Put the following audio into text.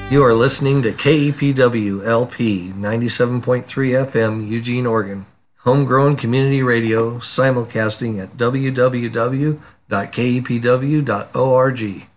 You are listening to KEPW LP 97.3 FM, Eugene, Oregon. Homegrown community radio simulcasting at www.kepw.org.